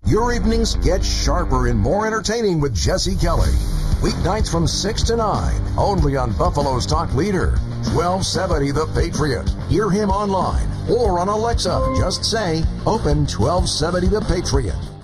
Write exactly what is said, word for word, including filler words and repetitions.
Your evenings get sharper and more entertaining with Jesse Kelly. Weeknights from six to nine, only on Buffalo's Talk Leader, twelve seventy The Patriot. Hear him online or on Alexa. Just say, open twelve seventy The Patriot.